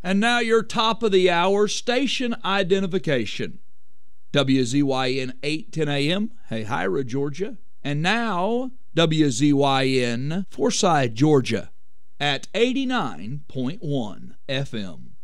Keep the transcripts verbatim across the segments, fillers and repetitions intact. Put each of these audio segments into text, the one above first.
And now your top of the hour station identification. W Z Y N eight ten A M, Hahira, Georgia. And now W Z Y N Forsyth, Georgia at eighty-nine point one F M.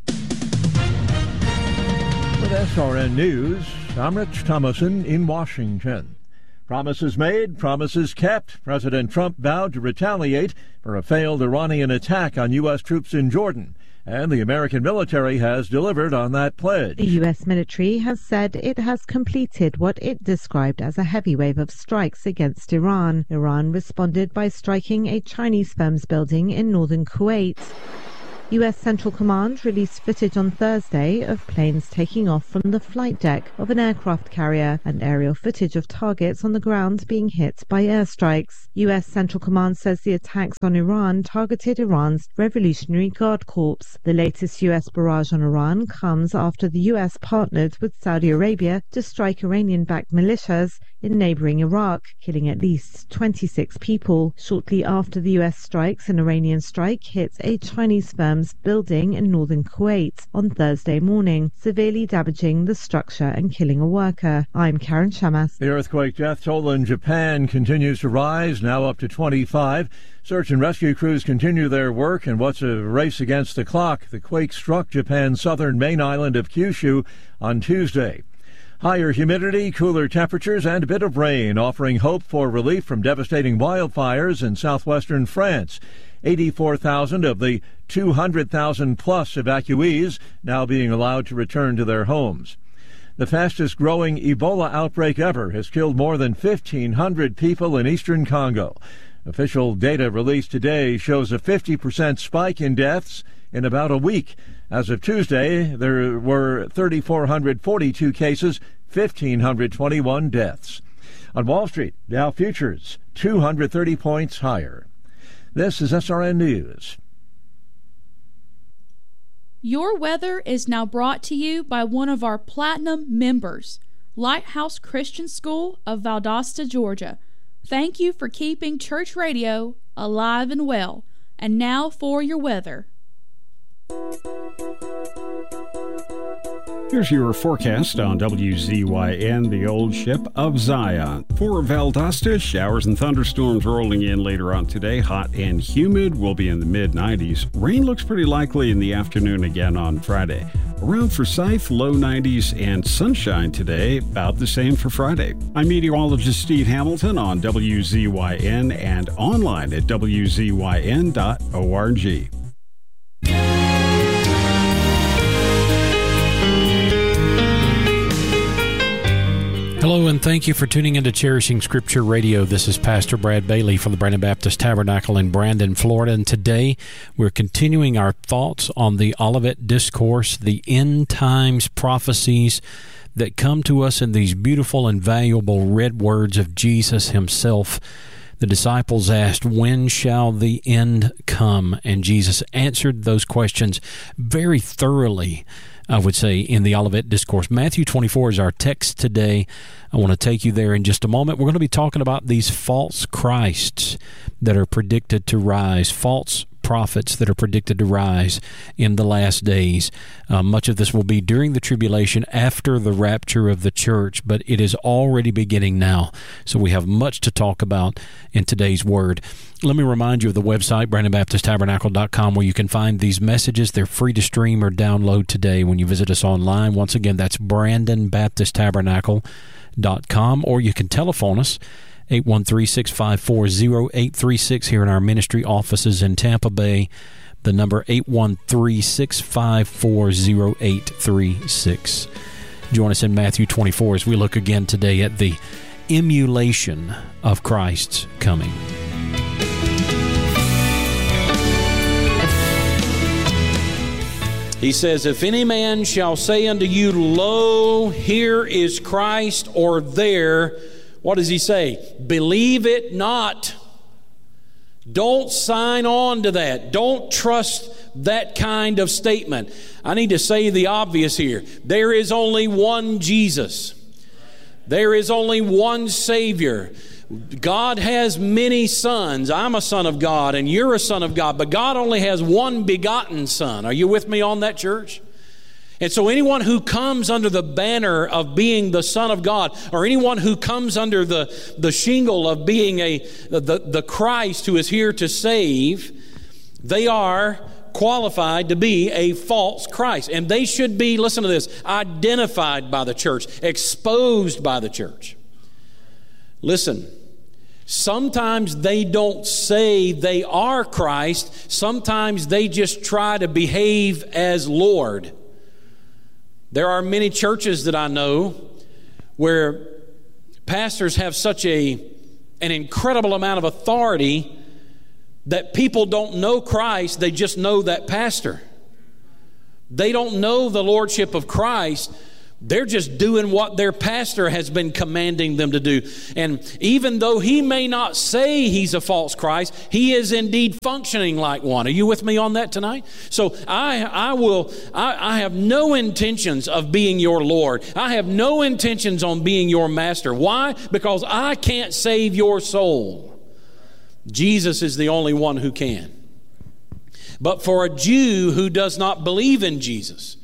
With S R N News, I'm Rich Thomason in Washington. Promises made, promises kept. President Trump vowed to retaliate for a failed Iranian attack on U S troops in Jordan. And the American military has delivered on that pledge. The U S military has said it has completed what it described as a heavy wave of strikes against Iran. Iran responded by striking a Chinese firm's building in northern Kuwait. U S Central Command released footage on Thursday of planes taking off from the flight deck of an aircraft carrier and aerial footage of targets on the ground being hit by airstrikes. U S Central Command says the attacks on Iran targeted Iran's Revolutionary Guard Corps. The latest U S barrage on Iran comes after the U S partnered with Saudi Arabia to strike Iranian-backed militias in neighboring Iraq, killing at least twenty-six people. Shortly after the U S strikes, an Iranian strike hit a Chinese firm's building in northern Kuwait on Thursday morning, severely damaging the structure and killing a worker. I'm Karen Shamas. The earthquake death toll in Japan continues to rise, now up to twenty-five. Search and rescue crews continue their work in what's a race against the clock. The quake struck Japan's southern main island of Kyushu on Tuesday. Higher humidity, cooler temperatures, and a bit of rain offering hope for relief from devastating wildfires in southwestern France. eighty-four thousand of the two hundred thousand plus evacuees now being allowed to return to their homes. The fastest growing Ebola outbreak ever has killed more than fifteen hundred people in eastern Congo. Official data released today shows a fifty percent spike in deaths in about a week. As of Tuesday, there were three thousand four hundred forty-two cases, one thousand five hundred twenty-one deaths. On Wall Street, Dow futures two hundred thirty points higher. This is S R N News. Your weather is now brought to you by one of our Platinum members, Lighthouse Christian School of Valdosta, Georgia. Thank you for keeping church radio alive and well. And now for your weather. Here's your forecast on W Z Y N, the old ship of Zion. For Valdosta, showers and thunderstorms rolling in later on today. Hot and humid, will be in the mid nineties. Rain looks pretty likely in the afternoon again on Friday. Around Forsyth, low nineties, and sunshine today, about the same for Friday. I'm meteorologist Steve Hamilton on W Z Y N and online at W Z Y N dot org. Hello, and thank you for tuning into Cherishing Scripture Radio. This is Pastor Brad Bailey from the Brandon Baptist Tabernacle in Brandon, Florida. And today we're continuing our thoughts on the Olivet Discourse, the end times prophecies that come to us in these beautiful and valuable red words of Jesus himself. The disciples asked, "When shall the end come?" And Jesus answered those questions very thoroughly, I would say, in the Olivet Discourse. Matthew twenty-four is our text today. I want to take you there in just a moment. We're going to be talking about these false Christs that are predicted to rise, false prophets that are predicted to rise in the last days. Uh, much of this will be during the tribulation, after the rapture of the church, but it is already beginning now. So we have much to talk about in today's Word. Let me remind you of the website, Brandon Baptist Tabernacle dot com, where you can find these messages. They're free to stream or download today when you visit us online. Once again, that's Brandon Baptist Tabernacle dot com, or you can telephone us, eight one three, six five four, zero eight three six, here in our ministry offices in Tampa Bay. The number eight one three, six five four, zero eight three six. Join us in Matthew twenty-four as we look again today at the emulation of Christ's coming. He says, "If any man shall say unto you, Lo, here is Christ, or there," what does he say? Believe it not. Don't sign on to that. Don't trust that kind of statement. I need to say the obvious here. There is only one Jesus. There is only one Savior. God has many sons. I'm a son of God, and you're a son of God, but God only has one begotten son. Are you with me on that, church? And so anyone who comes under the banner of being the Son of God, or anyone who comes under the, the shingle of being a the, the Christ who is here to save, they are qualified to be a false Christ. And they should be, listen to this, identified by the church, exposed by the church. Listen, sometimes they don't say they are Christ. Sometimes they just try to behave as Lord. There are many churches that I know where pastors have such a an incredible amount of authority that people don't know Christ, they just know that pastor. They don't know the lordship of Christ. They're just doing what their pastor has been commanding them to do. And even though he may not say he's a false Christ, he is indeed functioning like one. Are you with me on that tonight? So I, I will, I, I have no intentions of being your Lord. I have no intentions on being your master. Why? Because I can't save your soul. Jesus is the only one who can. But for a Jew who does not believe in Jesus,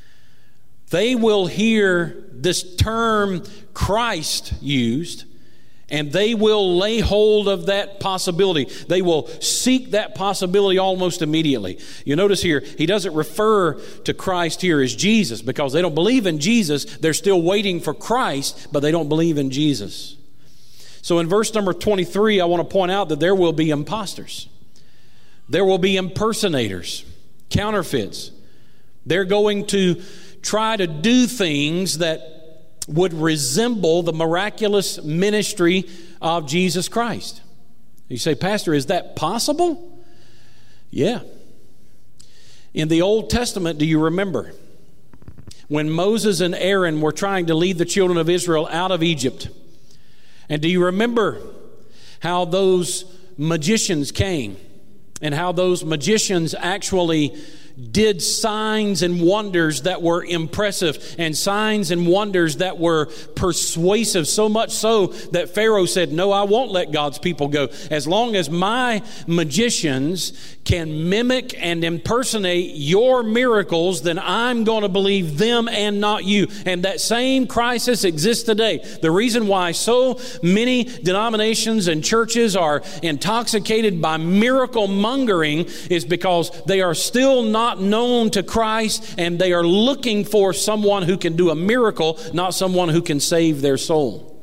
they will hear this term Christ used, and they will lay hold of that possibility. They will seek that possibility almost immediately. You notice here, he doesn't refer to Christ here as Jesus, because they don't believe in Jesus. They're still waiting for Christ, but they don't believe in Jesus. So in verse number twenty-three, I want to point out that there will be imposters. There will be impersonators, counterfeits. They're going to try to do things that would resemble the miraculous ministry of Jesus Christ. You say, Pastor, is that possible? Yeah. In the Old Testament, do you remember when Moses and Aaron were trying to lead the children of Israel out of Egypt? And do you remember how those magicians came and how those magicians actually did signs and wonders that were impressive, and signs and wonders that were persuasive, so much so that Pharaoh said, no, I won't let God's people go. As long as my magicians can mimic and impersonate your miracles, then I'm going to believe them and not you. And that same crisis exists today. The reason why so many denominations and churches are intoxicated by miracle mongering is because they are still not Not known to Christ, and they are looking for someone who can do a miracle, not someone who can save their soul.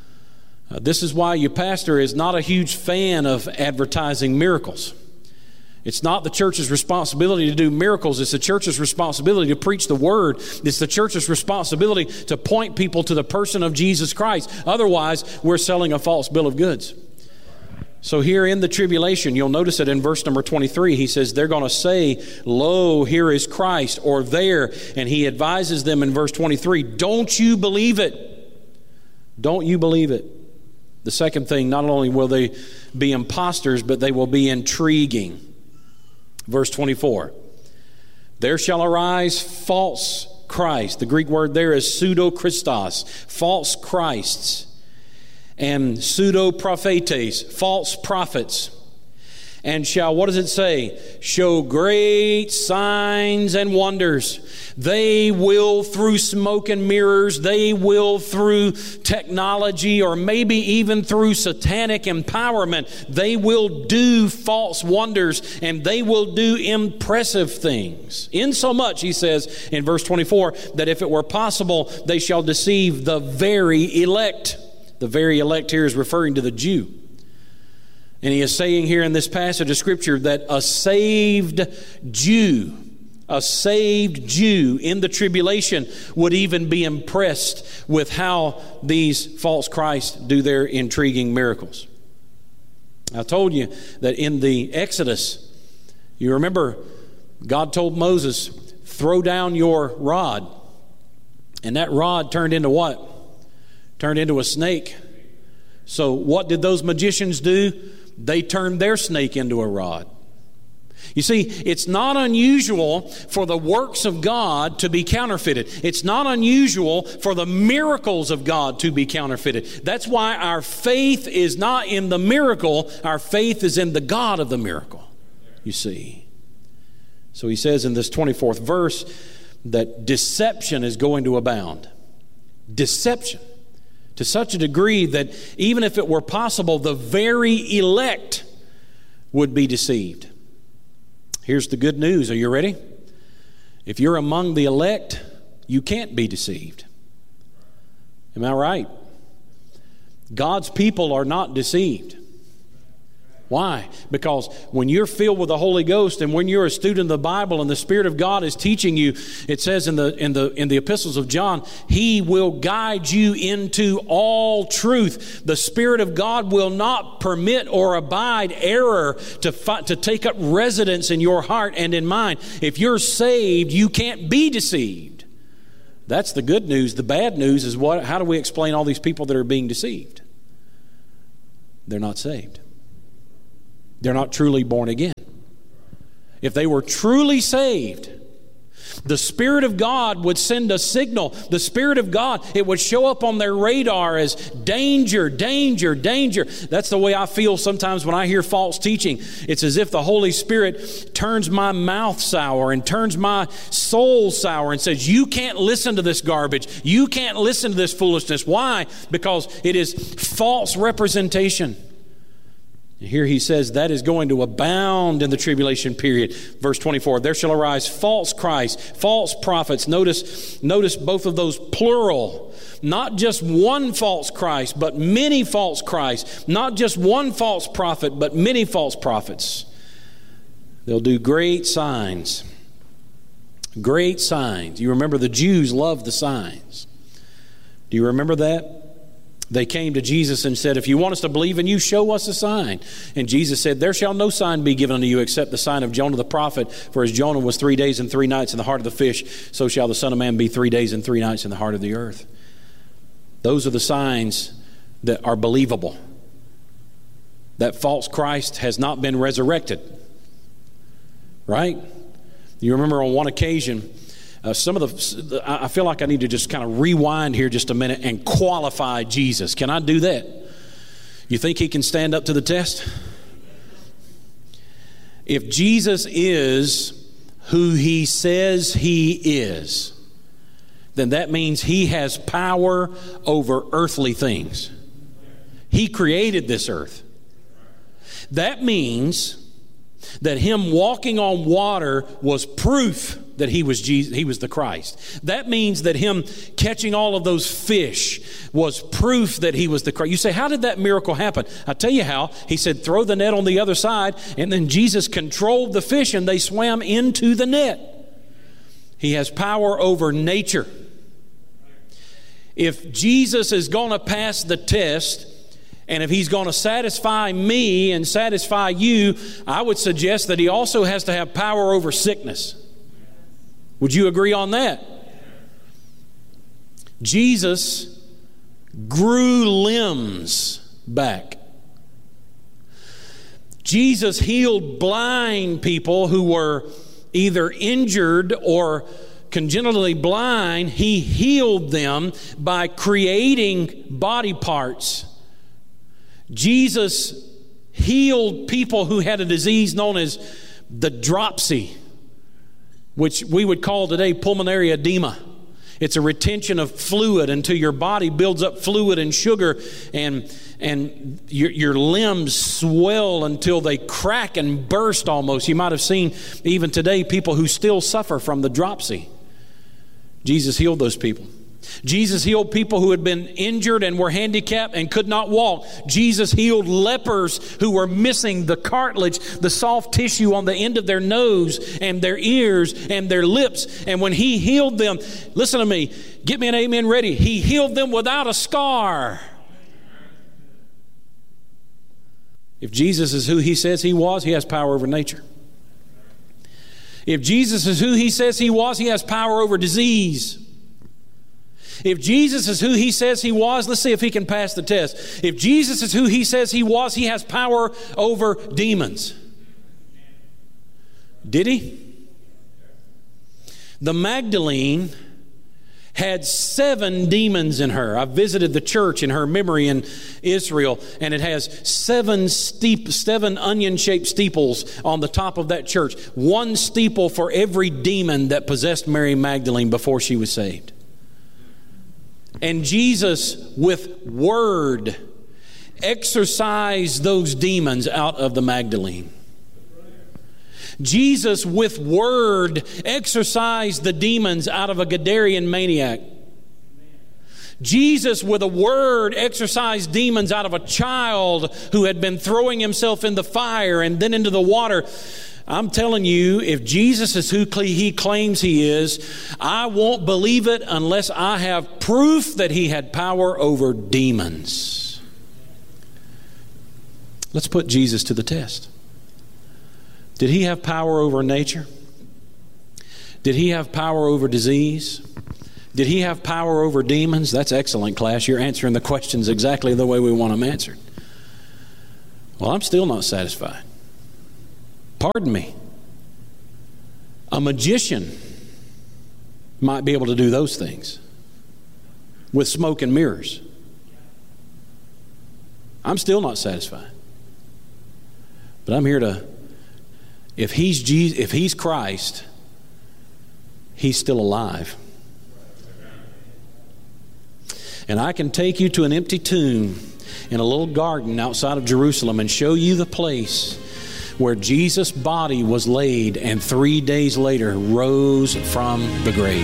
Uh, this is why your pastor is not a huge fan of advertising miracles. It's not the church's responsibility to do miracles. It's the church's responsibility to preach the word. It's the church's responsibility to point people to the person of Jesus Christ. Otherwise, we're selling a false bill of goods. So here in the tribulation, you'll notice it in verse number twenty-three. He says they're going to say, lo, here is Christ, or there. And he advises them in verse twenty-three, don't you believe it? Don't you believe it? The second thing, not only will they be imposters, but they will be intriguing. Verse twenty-four, there shall arise false Christ. The Greek word there is pseudo-Christos, false Christs. And pseudo-prophetes, false prophets. And shall, what does it say? Show great signs and wonders. They will, through smoke and mirrors, they will, through technology, or maybe even through satanic empowerment, they will do false wonders, and they will do impressive things. Insomuch, he says in verse twenty-four, that if it were possible, they shall deceive the very elect. The very elect here is referring to the Jew. And he is saying here in this passage of Scripture that a saved Jew, a saved Jew in the tribulation would even be impressed with how these false Christs do their intriguing miracles. I told you that in the Exodus, you remember God told Moses, throw down your rod. And that rod turned into what? Turned into a snake. So what did those magicians do? They turned their snake into a rod. You see, it's not unusual for the works of God to be counterfeited. It's not unusual for the miracles of God to be counterfeited. That's why our faith is not in the miracle. Our faith is in the God of the miracle, you see. So he says in this twenty-fourth verse that deception is going to abound. Deception. To such a degree that even if it were possible, the very elect would be deceived. Here's the good news. Are you ready? If you're among the elect, you can't be deceived. Am I right? God's people are not deceived. Why? Because when you're filled with the Holy Ghost and when you're a student of the Bible and the Spirit of God is teaching you, it says in the in the in the epistles of John, He will guide you into all truth. The Spirit of God will not permit or abide error to fi- to take up residence in your heart and in mind. If you're saved, you can't be deceived. That's the good news. The bad news is what? How do we explain all these people that are being deceived? They're not saved. They're not truly born again. If they were truly saved, the Spirit of God would send a signal. The Spirit of God, it would show up on their radar as danger, danger, danger. That's the way I feel sometimes when I hear false teaching. It's as if the Holy Spirit turns my mouth sour and turns my soul sour and says, you can't listen to this garbage. You can't listen to this foolishness. Why? Because it is false representation. Here he says that is going to abound in the tribulation period. Verse twenty-four, there shall arise false Christs, false prophets. Notice, notice both of those plural. Not just one false Christ, but many false Christs. Not just one false prophet, but many false prophets. They'll do great signs. Great signs. You remember the Jews loved the signs. Do you remember that? They came to Jesus and said, if you want us to believe in you, show us a sign. And Jesus said, there shall no sign be given unto you except the sign of Jonah the prophet. For as Jonah was three days and three nights in the heart of the fish, so shall the Son of Man be three days and three nights in the heart of the earth. Those are the signs that are believable. That false Christ has not been resurrected. Right? You remember on one occasion, Uh, some of the, I feel like I need to just kind of rewind here just a minute and qualify Jesus. Can I do that? You think he can stand up to the test? If Jesus is who he says he is, then that means he has power over earthly things. He created this earth. That means that him walking on water was proof that he was Jesus, he was the Christ. That means that him catching all of those fish was proof that he was the Christ. You say, how did that miracle happen? I'll tell you how. He said, throw the net on the other side, and then Jesus controlled the fish and they swam into the net. He has power over nature. If Jesus is going to pass the test, and if he's going to satisfy me and satisfy you, I would suggest that he also has to have power over sickness. Would you agree on that? Jesus grew limbs back. Jesus healed blind people who were either injured or congenitally blind. He healed them by creating body parts. Jesus healed people who had a disease known as the dropsy, which we would call today pulmonary edema. It's a retention of fluid until your body builds up fluid and sugar, and and your, your limbs swell until they crack and burst almost. You might have seen even today people who still suffer from the dropsy. Jesus healed those people. Jesus healed people who had been injured and were handicapped and could not walk. Jesus healed lepers who were missing the cartilage, the soft tissue on the end of their nose and their ears and their lips. And when he healed them, listen to me, get me an amen ready. He healed them without a scar. If Jesus is who he says he was, he has power over nature. If Jesus is who he says he was, he has power over disease. If Jesus is who he says he was, let's see if he can pass the test. If Jesus is who he says he was, he has power over demons. Did he? The Magdalene had seven demons in her. I visited the church in her memory in Israel, and it has seven steep, seven onion-shaped steeples on the top of that church. One steeple for every demon that possessed Mary Magdalene before she was saved. And Jesus, with word, exorcised those demons out of the Magdalene. Jesus, with word, exorcised the demons out of a Gadarene maniac. Jesus, with a word, exorcised demons out of a child who had been throwing himself in the fire and then into the water. I'm telling you, if Jesus is who he claims he is, I won't believe it unless I have proof that he had power over demons. Let's put Jesus to the test. Did he have power over nature? Did he have power over disease? Did he have power over demons? That's excellent, class. You're answering the questions exactly the way we want them answered. Well, I'm still not satisfied. Pardon me. A magician might be able to do those things with smoke and mirrors. I'm still not satisfied. But I'm here to, if he's Jesus, if he's Christ, he's still alive. And I can take you to an empty tomb in a little garden outside of Jerusalem and show you the place where Jesus' body was laid and three days later rose from the grave.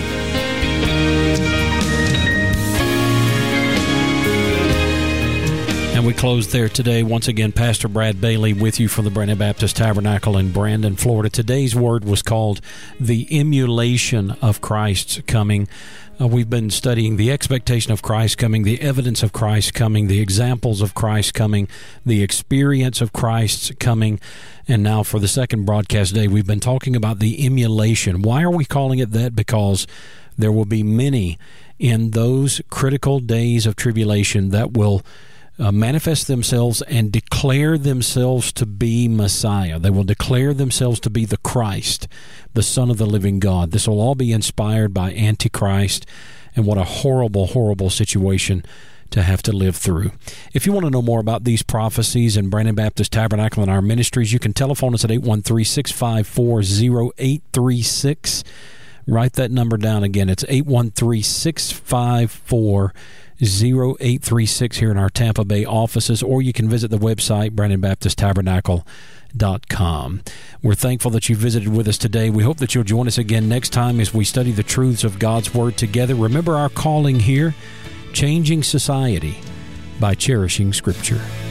And we close there today. Once again, Pastor Brad Bailey with you from the Brandon Baptist Tabernacle in Brandon, Florida. Today's word was called the emulation of Christ's coming. Uh, we've been studying the expectation of Christ coming, the evidence of Christ coming, the examples of Christ coming, the experience of Christ's coming. And now for the second broadcast day, we've been talking about the emulation. Why are we calling it that? Because there will be many in those critical days of tribulation that will Uh, manifest themselves and declare themselves to be Messiah. They will declare themselves to be the Christ, the Son of the living God. This will all be inspired by Antichrist, and what a horrible, horrible situation to have to live through. If you want to know more about these prophecies and Brandon Baptist Tabernacle and our ministries, you can telephone us at eight one three, six five four, zero eight three six. Write that number down again. It's eight one three, six five four, zero eight three six here in our Tampa Bay offices, or you can visit the website, brandon baptist tabernacle dot com. We're thankful that you visited with us today. We hope that you'll join us again next time as we study the truths of God's Word together. Remember our calling here, changing society by cherishing Scripture.